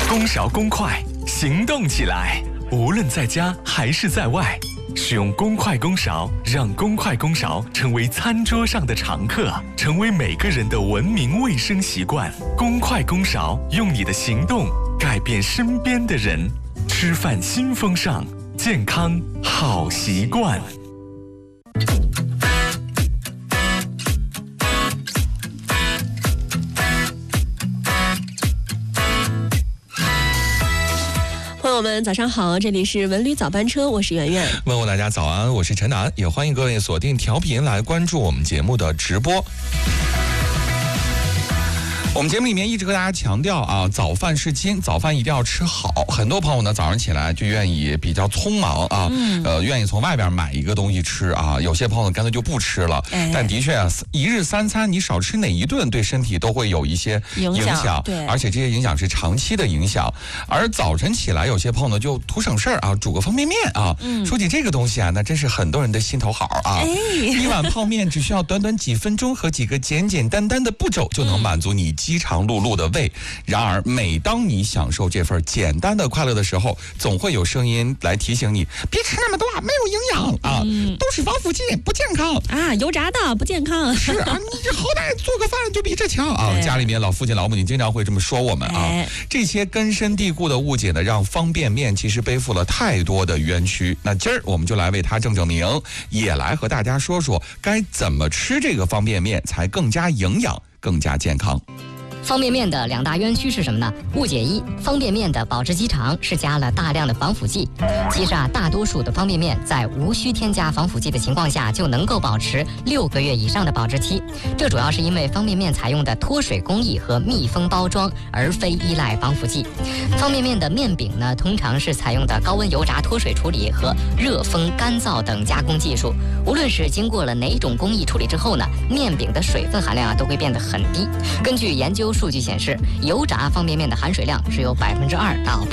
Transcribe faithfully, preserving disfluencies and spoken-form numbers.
公勺公筷，行动起来！无论在家还是在外，使用公筷公勺，让公筷公勺成为餐桌上的常客，成为每个人的文明卫生习惯。公筷公勺，用你的行动改变身边的人。吃饭新风尚，健康好习惯。 朋友们早上好，这里是文旅早班车，我是圆圆。 问候大家早安，我是陈楠，也欢迎各位锁定调频来关注我们节目的直播。我们节目里面一直和大家强调啊，早饭是金，早饭一定要吃好。很多朋友呢早上起来就愿意比较匆忙啊，嗯、呃，愿意从外边买一个东西吃啊。有些朋友干脆就不吃了。哎、但的确啊，一日三餐你少吃哪一顿，对身体都会有一些影响，影响对，而且这些影响是长期的影响。而早晨起来，有些朋友呢就图省事儿啊，煮个方便面啊。嗯、说起这个东西啊，那真是很多人的心头好啊。哎、一碗泡面只需要短短几分钟和几个简简单单的步骤，就能满足你饥肠辘辘的胃。然而每当你享受这份简单的快乐的时候，总会有声音来提醒你，别吃那么多，没有营养啊，嗯、都是防腐剂，不健康啊，油炸的不健康。 是啊，你这好歹做个饭就比这强啊。家里面老父亲老母亲经常会这么说我们啊。哎、这些根深蒂固的误解呢，让方便面其实背负了太多的冤屈。那今儿我们就来为它正正名，也来和大家说说该怎么吃这个方便面才更加营养更加健康。 方便面的两大冤屈是什么呢？误解一，方便面的保质期长是加了大量的防腐剂。其实啊，大多数的方便面在无需添加防腐剂的情况下，就能够保持六个月以上的保质期。这主要是因为方便面采用的脱水工艺和密封包装，而非依赖防腐剂。方便面的面饼呢，通常是采用的高温油炸脱水处理和热风干燥等加工技术。无论是经过了哪种工艺处理之后呢，面饼的水分含量啊都会变得很低。根据研究数据显示，油炸方便面的含水量只有百分之二到